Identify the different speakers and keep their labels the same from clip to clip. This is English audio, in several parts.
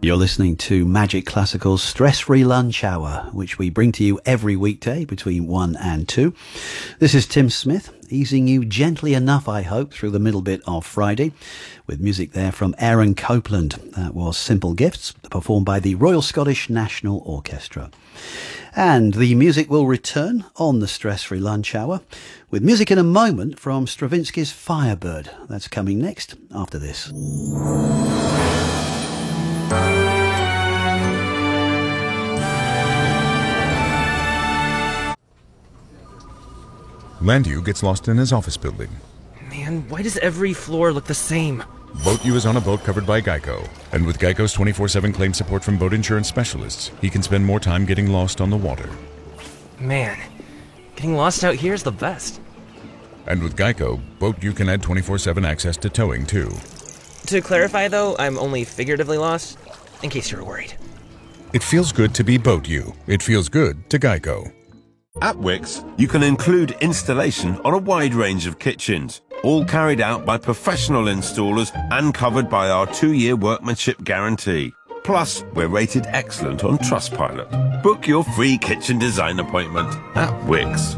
Speaker 1: You're listening to Magic Classical's Stress-Free Lunch Hour, which we bring to you every weekday between 1 and 2. This is Tim Smith, easing you gently enough, I hope, through the middle bit of Friday, with music there from Aaron Copland. That was Simple Gifts, performed by the Royal Scottish National Orchestra. And the music will return on the Stress-Free Lunch Hour, with music in a moment from Stravinsky's Firebird. That's coming next, after this.
Speaker 2: Landu gets lost in his office building.
Speaker 3: Man, why does every floor look the same?
Speaker 2: Boat U is on a boat covered by Geico. And with Geico's 24/7 claim support from boat insurance specialists, he can spend more time getting lost on the water.
Speaker 3: Man, getting lost out here is the best.
Speaker 2: And with Geico, Boat U can add 24/7 access to towing, too.
Speaker 3: To clarify, though, I'm only figuratively lost, in case you're worried.
Speaker 2: It feels good to be Boat U. It feels good to Geico.
Speaker 4: At Wickes, you can include installation on a wide range of kitchens, all carried out by professional installers and covered by our 2-year workmanship guarantee. Plus, we're rated excellent on Trustpilot. Book your free kitchen design appointment at Wickes.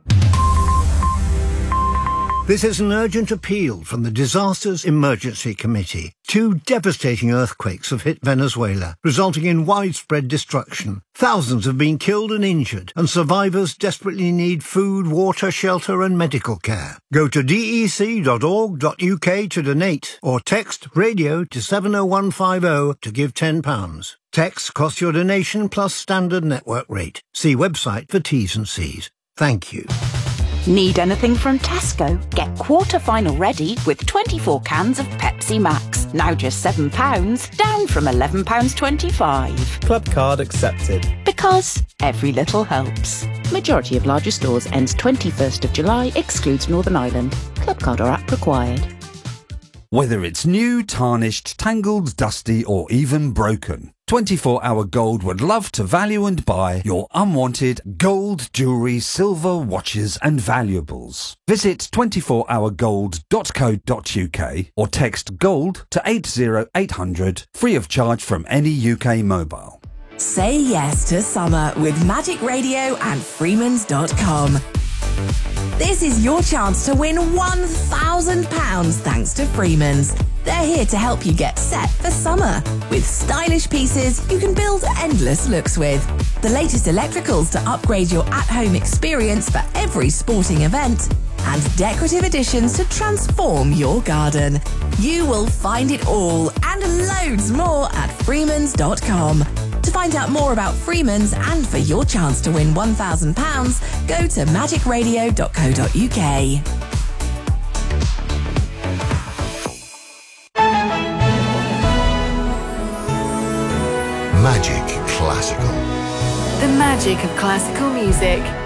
Speaker 5: This is an urgent appeal from the Disasters Emergency Committee. 2 devastating earthquakes have hit Venezuela, resulting in widespread destruction. Thousands have been killed and injured, and survivors desperately need food, water, shelter and medical care. Go to dec.org.uk to donate, or text radio to 70150 to give £10. Texts cost your donation plus standard network rate. See website for T's and C's. Thank you.
Speaker 6: Need anything from Tesco? Get quarter-final ready with 24 cans of Pepsi Max. Now just £7, down from £11.25.
Speaker 7: Club card accepted.
Speaker 6: Because every little helps. Majority of larger stores ends 21st of July, excludes Northern Ireland. Club card or app required.
Speaker 8: Whether it's new, tarnished, tangled, dusty or even broken, 24 Hour Gold would love to value and buy your unwanted gold, jewellery, silver, watches and valuables. Visit 24hourgold.co.uk or text GOLD to 80800 free of charge from any UK mobile.
Speaker 9: Say yes to summer with Magic Radio and Freemans.com. This is your chance to win £1,000 thanks to Freemans. They're here to help you get set for summer with stylish pieces you can build endless looks with. The latest electricals to upgrade your at-home experience for every sporting event and decorative additions to transform your garden. You will find it all and loads more at Freemans.com. To find out more about Freemans and for your chance to win £1,000, go to magicradio.co.uk.
Speaker 10: Magic Classical.
Speaker 11: The magic of classical music.